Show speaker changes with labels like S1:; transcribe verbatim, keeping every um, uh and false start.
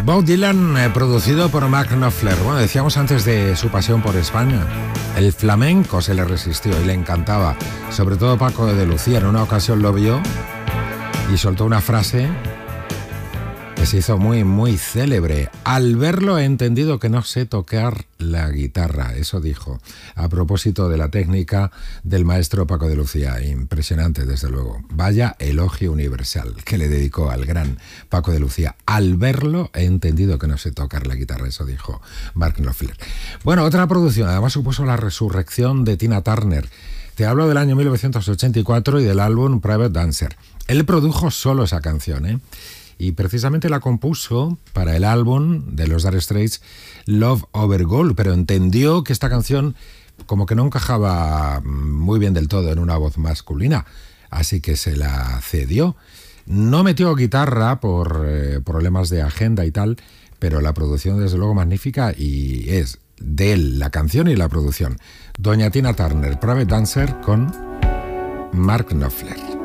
S1: Bob Dylan, eh, producido por Mark Knopfler. Bueno, decíamos antes de su pasión por España. El flamenco se le resistió y le encantaba. Sobre todo Paco de Lucía. En una ocasión lo vio y soltó una frase que se hizo muy, muy célebre. Al verlo he entendido que no sé tocar la guitarra. Eso dijo, a propósito de la técnica del maestro Paco de Lucía. Impresionante, desde luego. Vaya elogio universal que le dedicó al gran Paco de Lucía. Al verlo he entendido que no sé tocar la guitarra. Eso dijo Mark Knopfler. Bueno, otra producción. Además supuso la resurrección de Tina Turner. Te hablo del año mil novecientos ochenta y cuatro y del álbum Private Dancer. Él produjo solo esa canción, ¿eh? Y precisamente la compuso para el álbum de los Dire Straits, Love Over Gold, pero entendió que esta canción como que no encajaba muy bien del todo en una voz masculina, así que se la cedió. No metió guitarra por eh, problemas de agenda y tal, pero la producción desde luego magnífica y es de él la canción y la producción. Doña Tina Turner, Private Dancer con Mark Knopfler.